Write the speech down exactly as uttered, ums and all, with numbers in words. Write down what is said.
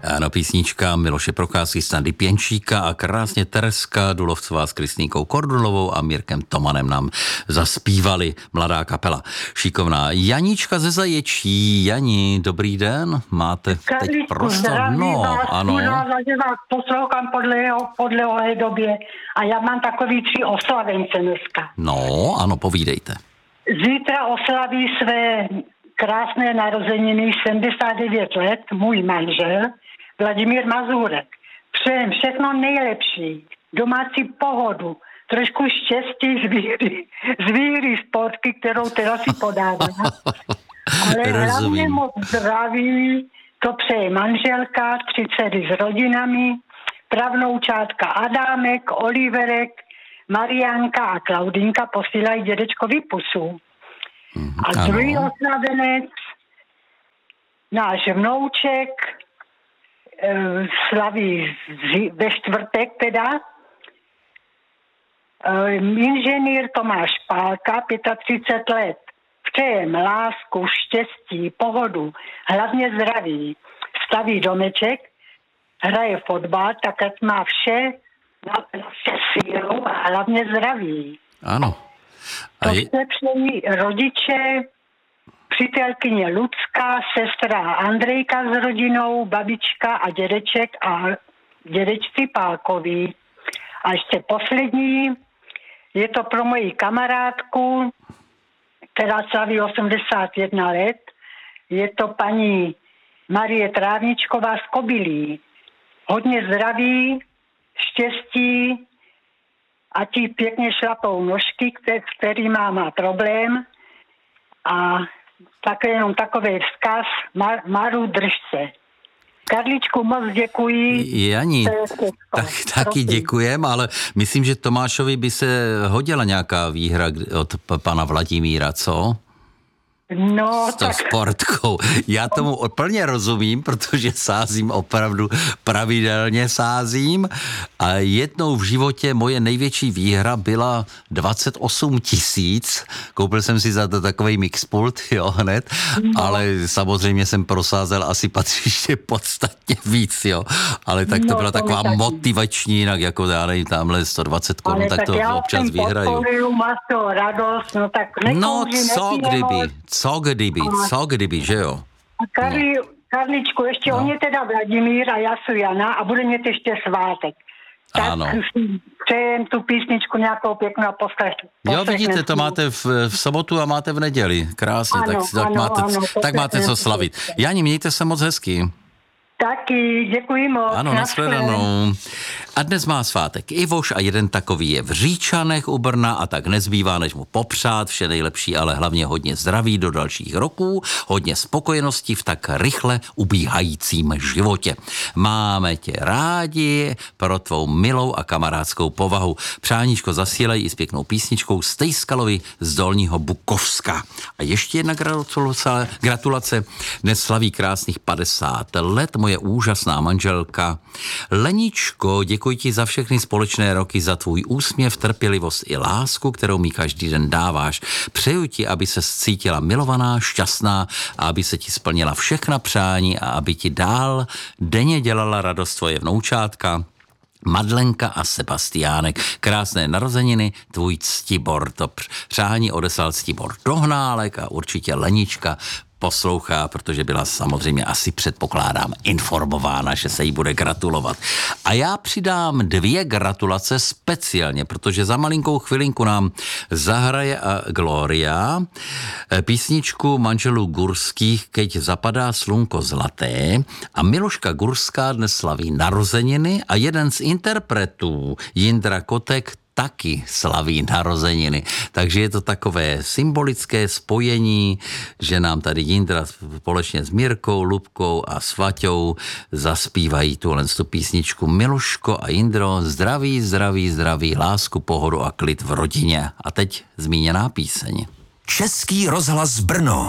Ano, písnička Miloše Procházky, Standy Pěnčíka a krásně Tereska Dulovcová s Kristýnkou Kordulovou a Mirkem Tomanem nám zaspívali, mladá kapela. Šikovná. Janíčka ze Zaječí. Jani, dobrý den, máte teď prostor. No, vás, ano. Že vás poslouchám podle jeho, podle jeho době a já mám takový tři oslavence dneska. No, ano, povídejte. Zítra oslaví své krásné narozeniny sedmdesát devět let můj manžel Vladimír Mazurek. Přejem všechno nejlepší, domácí pohodu, trošku štěstí z víry, z víry sportky, kterou teda si podává. Ale hlavně moc zdraví, to přeje manželka, tři dcery s rodinami, pravnoučátka Adámek, Oliverek, Mariánka a Klaudinka posílají dědečkovi pusu. Mm, a ano. Druhý oslavenec, náš vnouček, e, slaví z, ve čtvrtek teda, e, inženýr Tomáš Pálka, třicet pět let. Přejem lásku, štěstí, pohodu, hlavně zdraví. Staví domeček, hraje fotbal, tak ať má vše, vše sílu a hlavně zdraví. Ano. A to je... se přejí rodiče, přítelkyně Lucka, sestra Andrejka s rodinou, babička a dědeček a dědečci Pálkoví. A ještě poslední, je to pro moji kamarádku, která slaví osmdesát jedna let, je to paní Marie Trávničková z Kobylí. Hodně zdraví, štěstí, a ti pěkně šlapou nožky, s kterýma má problém. A také jenom takový vzkaz, Mar- Maru, drž se. Karličku, moc děkuji. Jani, tak, taky děkujem, ale myslím, že Tomášovi by se hodila nějaká výhra od pana Vladimíra, co? No, s tou tak... sportkou. Já tomu plně rozumím, protože sázím opravdu pravidelně sázím a jednou v životě moje největší výhra byla dvacet osm tisíc. Koupil jsem si za to takovej mixpult, jo, hned, no. Ale samozřejmě jsem prosázel asi patřiště podstatně víc, jo. Ale tak to no, byla to taková taky motivační, jinak jako já nevím, tamhle sto dvacet korun, tak to občas vyhraju. Ale radost, no tak no co kdyby, co kdyby, co kdyby, že jo? A Karli, no. Karličku, ještě no. On je teda Vladimír a já jsem Jana a bude mít ještě svátek. Tak ano. Přejem tu písničku nějakou pěknou a poslech. Jo, vidíte, to máte v, v sobotu a máte v neděli. Krásně, ano, tak, tak ano, máte, ano, tak máte co slavit. Jani, mějte se moc hezky. Taky, děkuji moc. Ano, nashledanou. A dnes má svátek Ivoš a jeden takový je v Říčanech u Brna a tak nezbývá, než mu popřát vše nejlepší, ale hlavně hodně zdraví do dalších roků, hodně spokojenosti v tak rychle ubíhajícím životě. Máme tě rádi pro tvou milou a kamarádskou povahu. Přáníčko zasílej i s pěknou písničkou Stejskalovi z Dolního Bukovska. A ještě jedna gratulace, gratulace. Dnes slaví krásných padesát let moje úžasná manželka Leničko, děkuji ti za všechny společné roky, za tvůj úsměv, trpělivost i lásku, kterou mi každý den dáváš. Přeju ti, aby se cítila milovaná, šťastná a aby se ti splnila všechna přání a aby ti dál denně dělala radost tvoje vnoučátka Madlenka a Sebastiánek. Krásné narozeniny, tvůj Ctibor. To přání odeslal Ctibor Dohnálek a určitě Lenička poslouchá, protože byla samozřejmě asi, předpokládám, informována, že se jí bude gratulovat. A já přidám dvě gratulace speciálně, protože za malinkou chvilinku nám zahraje Gloria písničku manželů Gurských, Keď zapadá slunko zlaté, a Miluška Gurská dnes slaví narozeniny a jeden z interpretů, Jindra Kotek, taky slaví narozeniny. Takže je to takové symbolické spojení, že nám tady Jindra společně s Mirkou, Lubkou a Svaťou zaspívají tuhle tu písničku. Miluško a Jindro, zdraví, zdraví, zdraví, lásku, pohodu a klid v rodině. A teď zmíněná píseň. Český rozhlas Brno.